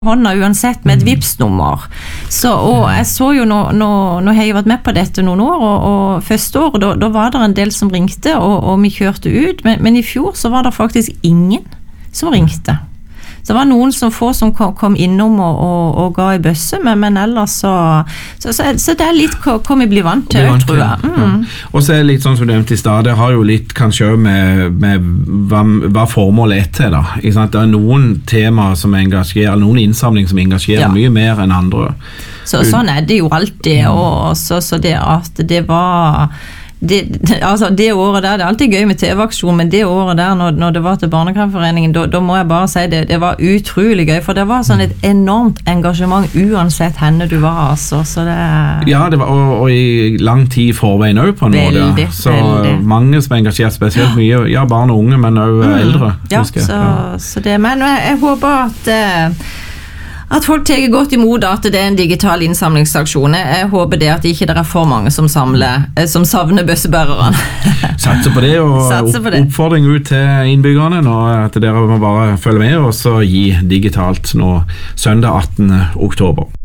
hånda uansett med et Vipps-nummer. Og jeg så jo nå har jeg jo vært med på dette noen år, og første år, da var det en del som ringte, og vi kjørte ut, men i fjor så var det faktisk ingen som ringte. Så det var noen som kom innom og ga i bøsse, men ellers så det litt hva vi blir vant til, tror jeg. Og så det litt sånn som du nevnte i stad, det har jo litt kanskje med hva formålet til da. Ikke sant? Det noen temaer som engasjerer, noen innsamling som engasjerer mye mer enn andre. Sånn det jo alltid, og så det at det var... altså det året der, det alltid gøy med TV-aksjon, men det året der når det var til Barnekreftforeningen, da må jeg bare si det var utrolig gøy, for det var sånn et enormt engasjement uansett henne du var, altså, så det... Ja, det var, og i lang tid forveien også på en måte, så mange som engasjert spesielt mye, barn og unge, men også eldre. Ja, så det, men jeg håper at folk tar godt imot at det en digital innsamlingsaksjon. Jeg håper det at ikke det for mange som savner bøssebærerne. Satser på det, og oppfordring ut til innbyggerne nå, at dere må bare følge med og så gi digitalt nå søndag 18. oktober.